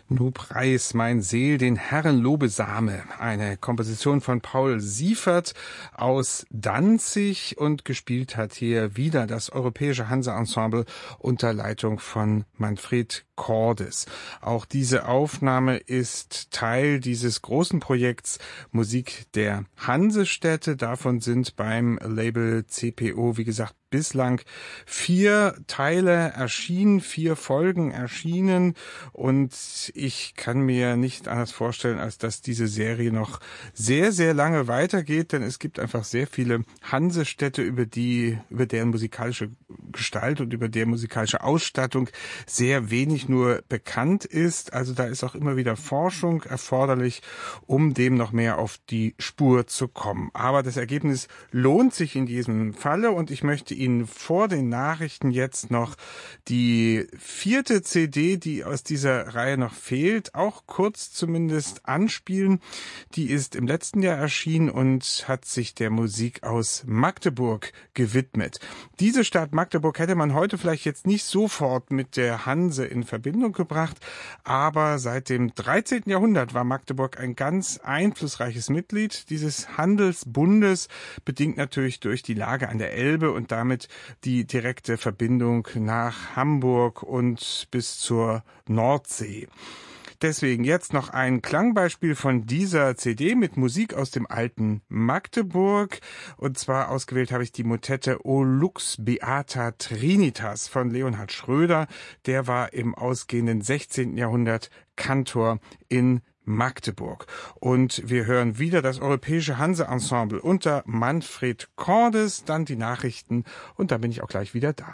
Nu preis mein Seel den Herren Lobesame, eine Komposition von Paul Siefert aus Danzig, und gespielt hat hier wieder das Europäische Hanse-Ensemble unter Leitung von Manfred Cordes. Auch diese Aufnahme ist Teil dieses großen Projekts Musik der Hansestädte. Davon sind beim Label CPO, wie gesagt, bislang 4 Teile erschienen, 4 Folgen erschienen, und ich kann mir nicht anders vorstellen, als dass diese Serie noch sehr, sehr lange weitergeht, denn es gibt einfach sehr viele Hansestädte, über deren musikalische Gestalt und über deren musikalische Ausstattung sehr wenig nur bekannt ist. Also da ist auch immer wieder Forschung erforderlich, um dem noch mehr auf die Spur zu kommen. Aber das Ergebnis lohnt sich in diesem Falle, und ich möchte Ihnen vor den Nachrichten jetzt noch die 4. CD, die aus dieser Reihe noch fehlt, auch kurz zumindest anspielen. Die ist im letzten Jahr erschienen und hat sich der Musik aus Magdeburg gewidmet. Diese Stadt Magdeburg hätte man heute vielleicht jetzt nicht sofort mit der Hanse in Verbindung gebracht, aber seit dem 13. Jahrhundert war Magdeburg ein ganz einflussreiches Mitglied dieses Handelsbundes, bedingt natürlich durch die Lage an der Elbe und damit die direkte Verbindung nach Hamburg und bis zur Nordsee. Deswegen jetzt noch ein Klangbeispiel von dieser CD mit Musik aus dem alten Magdeburg. Und zwar ausgewählt habe ich die Motette O Lux Beata Trinitas von Leonhard Schröder. Der war im ausgehenden 16. Jahrhundert Kantor in Magdeburg. Und wir hören wieder das Europäische Hanse-Ensemble unter Manfred Cordes, dann die Nachrichten, und dann bin ich auch gleich wieder da.